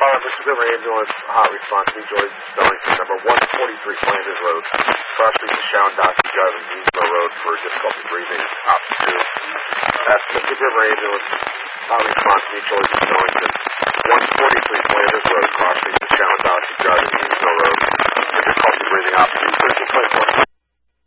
Mississippi River Ambulance, hot response, New Joyce, Stellington, number 143 Flanders Road, cross street to Shawn Doctor Drive and Greensboro Road for difficulty breathing, option 2. That's Mississippi River Ambulance, hot response, New Joyce, Stellington, 143 Flanders